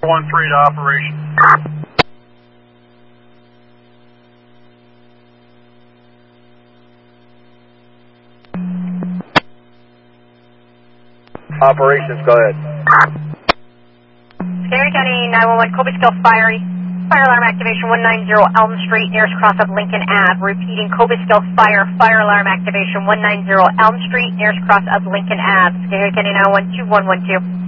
1-3 to operation. Operations, go ahead. Scanner County 911, Cobesville Fire alarm activation 190 Elm Street, nearest cross of Lincoln Ave. Repeating, Cobesville fire alarm activation 190 Elm Street, nearest cross of Lincoln Ave. Scanner County 911, 2112.